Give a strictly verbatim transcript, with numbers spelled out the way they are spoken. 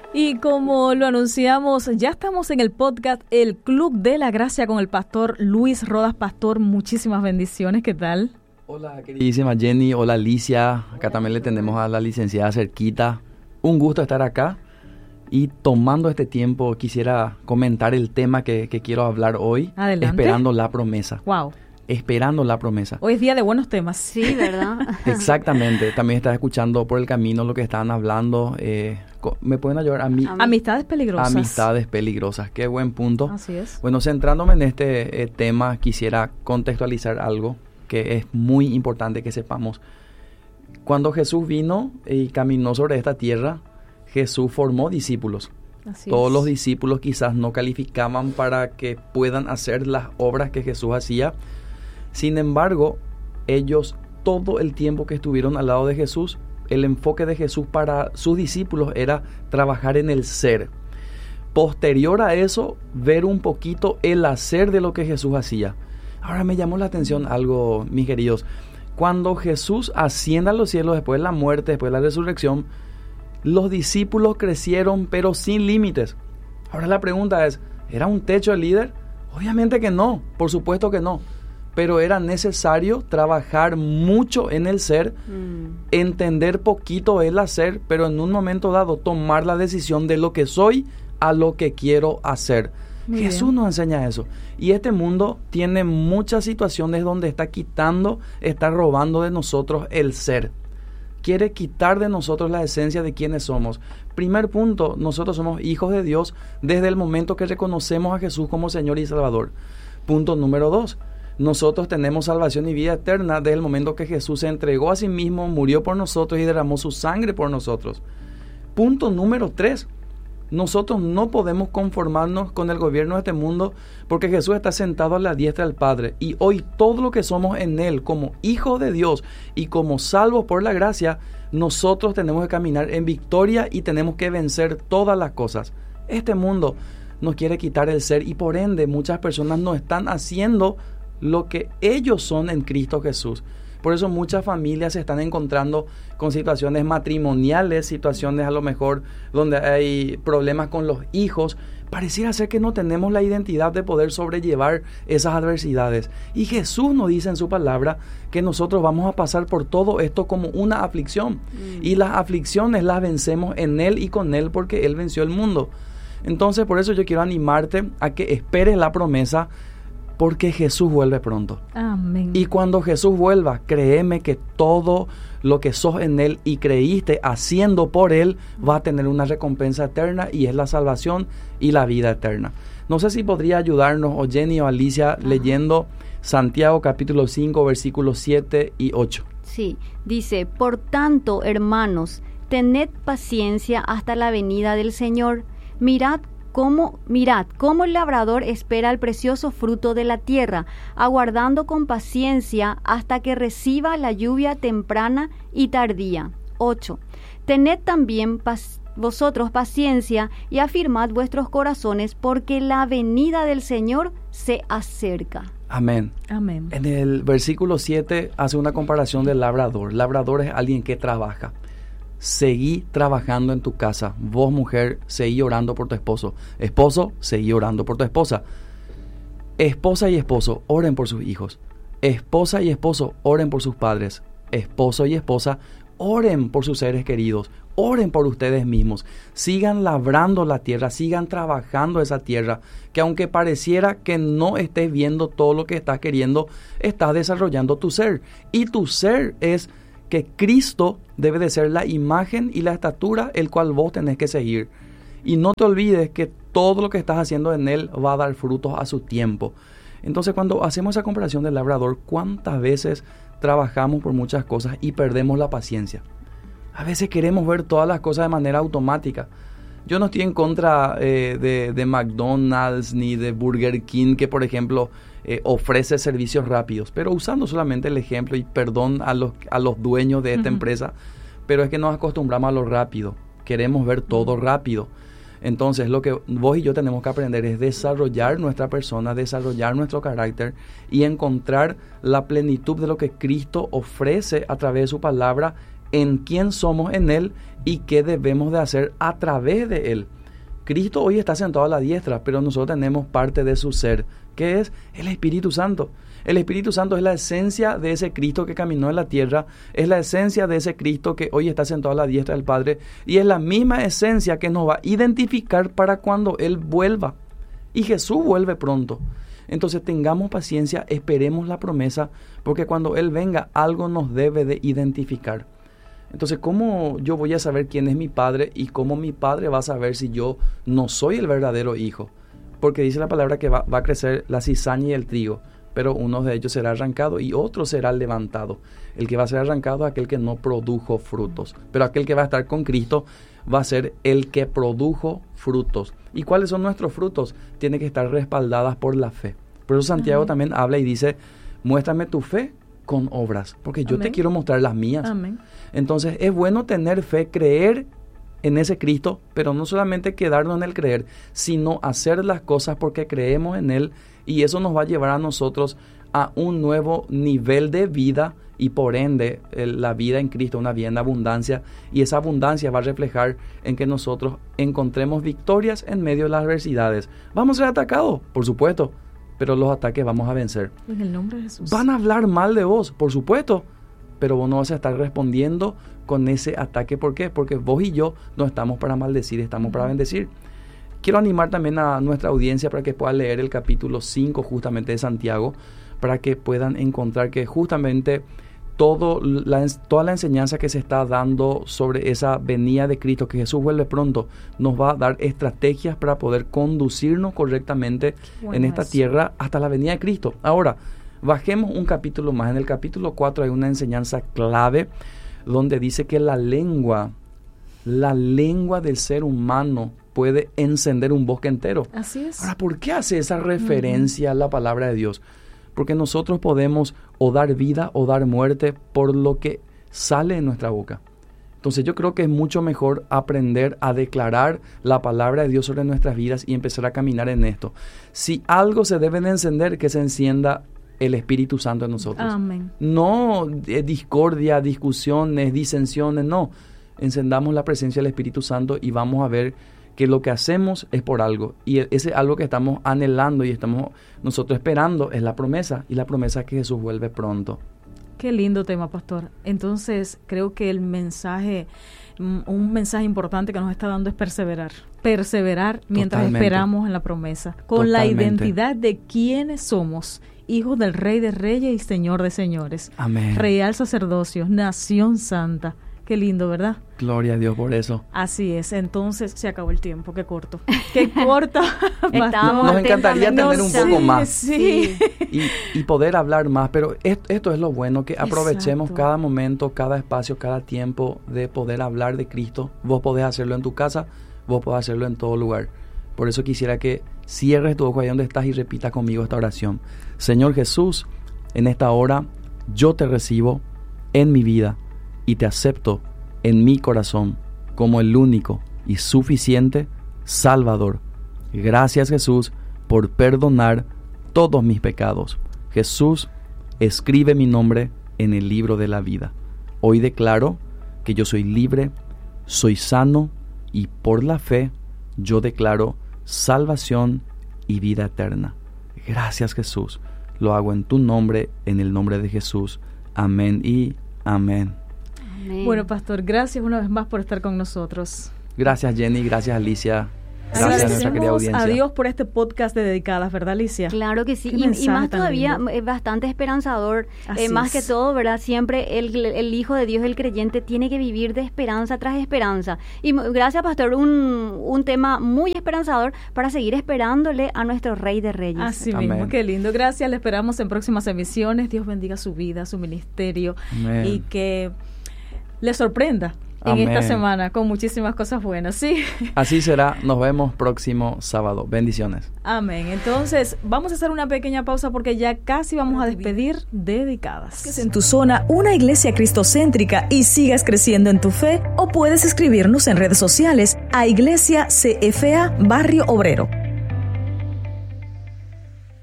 Y como lo anunciamos, ya estamos en el podcast El Club de la Gracia con el pastor Luis Rodas. Pastor, muchísimas bendiciones, ¿qué tal? Hola, queridísima Jenny, hola Alicia, acá también le tenemos a la licenciada cerquita. Un gusto estar acá y tomando este tiempo quisiera comentar el tema que, que quiero hablar hoy. Adelante. Esperando la promesa. Wow. Esperando la promesa. Hoy es día de buenos temas. Sí, ¿verdad? Exactamente. También estás escuchando por el camino lo que estaban hablando. Eh, ¿Me pueden ayudar a mí? Amistades peligrosas. Amistades peligrosas. Qué buen punto. Así es. Bueno, centrándome en este eh, tema, quisiera contextualizar algo que es muy importante que sepamos. Cuando Jesús vino y caminó sobre esta tierra, Jesús formó discípulos. Así Todos es. los discípulos quizás no calificaban para que puedan hacer las obras que Jesús hacía. Sin embargo, ellos todo el tiempo que estuvieron al lado de Jesús, el enfoque de Jesús para sus discípulos era trabajar en el ser. Posterior a eso, ver un poquito el hacer de lo que Jesús hacía. Ahora me llamó la atención algo, mis queridos. Cuando Jesús asciende a los cielos después de la muerte, después de la resurrección, los discípulos crecieron pero sin límites. Ahora la pregunta es, ¿era un techo el líder? Obviamente que no, por supuesto que no. Pero era necesario trabajar mucho en el ser, mm. entender poquito el hacer, pero en un momento dado tomar la decisión de lo que soy a lo que quiero hacer. Muy Jesús bien. Nos enseña eso. Y este mundo tiene muchas situaciones donde está quitando, está robando de nosotros el ser. Quiere quitar de nosotros la esencia de quiénes somos. Primer punto, nosotros somos hijos de Dios desde el momento que reconocemos a Jesús como Señor y Salvador. Punto número dos. Nosotros tenemos salvación y vida eterna desde el momento que Jesús se entregó a sí mismo, murió por nosotros y derramó su sangre por nosotros. Punto número tres. Nosotros no podemos conformarnos con el gobierno de este mundo porque Jesús está sentado a la diestra del Padre. Y hoy todo lo que somos en Él como hijos de Dios y como salvos por la gracia, nosotros tenemos que caminar en victoria y tenemos que vencer todas las cosas. Este mundo nos quiere quitar el ser y por ende muchas personas no están haciendo lo que ellos son en Cristo Jesús. Por eso muchas familias se están encontrando con situaciones matrimoniales, situaciones a lo mejor donde hay problemas con los hijos. Pareciera ser que no tenemos la identidad de poder sobrellevar esas adversidades. Y Jesús nos dice en su palabra que nosotros vamos a pasar por todo esto como una aflicción. Mm. Y las aflicciones las vencemos en Él y con Él porque Él venció el mundo. Entonces por eso yo quiero animarte a que esperes la promesa, porque Jesús vuelve pronto. Amén. Y cuando Jesús vuelva, créeme que todo lo que sos en Él y creíste haciendo por Él va a tener una recompensa eterna y es la salvación y la vida eterna. No sé si podría ayudarnos o Jenny o Alicia Ajá. leyendo Santiago capítulo cinco versículos siete y ocho. Sí, dice, por tanto, hermanos, tened paciencia hasta la venida del Señor. Mirad Cómo, mirad cómo el labrador espera el precioso fruto de la tierra, aguardando con paciencia hasta que reciba la lluvia temprana y tardía. ocho. Tened también pac- vosotros paciencia y afirmad vuestros corazones, porque la venida del Señor se acerca. Amén. Amén. En el versículo siete hace una comparación del labrador. Labrador es alguien que trabaja. Seguí trabajando en tu casa. Vos, mujer, seguí orando por tu esposo. Esposo, seguí orando por tu esposa. Esposa y esposo, oren por sus hijos. Esposa y esposo, oren por sus padres. Esposo y esposa, oren por sus seres queridos. Oren por ustedes mismos. Sigan labrando la tierra, sigan trabajando esa tierra, que aunque pareciera que no estés viendo todo lo que estás queriendo, estás desarrollando tu ser. Y tu ser es que Cristo debe de ser la imagen y la estatura el cual vos tenés que seguir. Y no te olvides que todo lo que estás haciendo en Él va a dar frutos a su tiempo. Entonces, cuando hacemos esa comparación del labrador, ¿cuántas veces trabajamos por muchas cosas y perdemos la paciencia? A veces queremos ver todas las cosas de manera automática. Yo no estoy en contra eh, de, de McDonald's ni de Burger King, que por ejemplo eh, ofrece servicios rápidos, pero usando solamente el ejemplo, y perdón a los, a los dueños de esta uh-huh. empresa, pero es que nos acostumbramos a lo rápido, queremos ver todo rápido. Entonces lo que vos y yo tenemos que aprender es desarrollar nuestra persona, desarrollar nuestro carácter y encontrar la plenitud de lo que Cristo ofrece a través de su palabra en quién somos en Él y qué debemos de hacer a través de Él. Cristo hoy está sentado a la diestra, pero nosotros tenemos parte de su ser, que es el Espíritu Santo. El Espíritu Santo es la esencia de ese Cristo que caminó en la tierra, es la esencia de ese Cristo que hoy está sentado a la diestra del Padre, y es la misma esencia que nos va a identificar para cuando Él vuelva. Y Jesús vuelve pronto. Entonces tengamos paciencia, esperemos la promesa, porque cuando Él venga, algo nos debe de identificar. Entonces, ¿cómo yo voy a saber quién es mi padre y cómo mi padre va a saber si yo no soy el verdadero hijo? Porque dice la palabra que va, va a crecer la cizaña y el trigo, pero uno de ellos será arrancado y otro será levantado. El que va a ser arrancado es aquel que no produjo frutos, pero aquel que va a estar con Cristo va a ser el que produjo frutos. ¿Y cuáles son nuestros frutos? Tienen que estar respaldadas por la fe. Por eso Santiago Amén. También habla y dice, muéstrame tu fe con obras, porque yo Amén. Te quiero mostrar las mías. Amén. Entonces es bueno tener fe, creer en ese Cristo, pero no solamente quedarnos en el creer, sino hacer las cosas porque creemos en Él, y eso nos va a llevar a nosotros a un nuevo nivel de vida y por ende el, la vida en Cristo, una vida en abundancia, y esa abundancia va a reflejar en que nosotros encontremos victorias en medio de las adversidades. ¿Vamos a ser atacados? Por supuesto, pero los ataques vamos a vencer. En el nombre de Jesús. ¿Van a hablar mal de vos? Por supuesto, pero vos no vas a estar respondiendo con ese ataque. ¿Por qué? Porque vos y yo no estamos para maldecir, estamos para bendecir. Quiero animar también a nuestra audiencia para que pueda leer el capítulo cinco justamente de Santiago, para que puedan encontrar que justamente todo la, toda la enseñanza que se está dando sobre esa venida de Cristo, que Jesús vuelve pronto, nos va a dar estrategias para poder conducirnos correctamente bueno, en esta eso. tierra hasta la venida de Cristo. Ahora, bajemos un capítulo más. En el capítulo cuatro hay una enseñanza clave donde dice que la lengua, la lengua del ser humano puede encender un bosque entero. Así es. Ahora, ¿por qué hace esa referencia uh-huh. a la palabra de Dios? Porque nosotros podemos o dar vida o dar muerte por lo que sale de nuestra boca. Entonces yo creo que es mucho mejor aprender a declarar la palabra de Dios sobre nuestras vidas y empezar a caminar en esto. Si algo se debe de encender, que se encienda el Espíritu Santo en nosotros. Amén. No eh, discordia, discusiones, disensiones, no. Encendamos la presencia del Espíritu Santo y vamos a ver que lo que hacemos es por algo. Y ese algo que estamos anhelando y estamos nosotros esperando es la promesa. Y la promesa es que Jesús vuelve pronto. Qué lindo tema, pastor. Entonces, creo que el mensaje, un mensaje importante que nos está dando es perseverar. Perseverar mientras Totalmente. esperamos en la promesa. Con Totalmente. la identidad de quiénes somos. Hijos del Rey de Reyes y Señor de Señores. Amén. Real sacerdocio, nación santa. Qué lindo, ¿verdad? Gloria a Dios por eso. Así es. Entonces, se acabó el tiempo. Qué corto. Qué corto. Nos encantaría tener no, un poco sí, más. Sí. Y, y poder hablar más. Pero esto, esto es lo bueno, que aprovechemos Exacto. cada momento, cada espacio, cada tiempo de poder hablar de Cristo. Vos podés hacerlo en tu casa, vos podés hacerlo en todo lugar. Por eso quisiera que cierres tu ojo ahí donde estás y repitas conmigo esta oración. Señor Jesús, en esta hora yo te recibo en mi vida y te acepto en mi corazón como el único y suficiente Salvador. Gracias, Jesús, por perdonar todos mis pecados. Jesús, escribe mi nombre en el libro de la vida. Hoy declaro que yo soy libre, soy sano y por la fe yo declaro salvación y vida eterna. Gracias, Jesús. Lo hago en tu nombre, en el nombre de Jesús. Amén y amén. Amén. Bueno, pastor, gracias una vez más por estar con nosotros. Gracias, Jenny. Gracias, Alicia. Gracias a nuestra querida audiencia. A Dios por este podcast de Dedicadas, ¿verdad, Alicia? Claro que sí, y, y más todavía lindo. Es bastante esperanzador, eh, más que todo, ¿verdad? Siempre el, el Hijo de Dios, el creyente, tiene que vivir de esperanza tras esperanza. Y gracias, pastor, un, un tema muy esperanzador para seguir esperándole a nuestro Rey de Reyes. Así Amén. mismo, qué lindo. Gracias, le esperamos en próximas emisiones. Dios bendiga su vida, su ministerio. Amén. Y que le sorprenda en Amén. Esta semana con muchísimas cosas buenas, ¿sí? Así será. Nos vemos próximo sábado. Bendiciones. Amén. Entonces, vamos a hacer una pequeña pausa porque ya casi vamos a despedir Dedicadas. Que es en tu zona una iglesia cristocéntrica y sigas creciendo en tu fe, o puedes escribirnos en redes sociales a Iglesia C F A Barrio Obrero.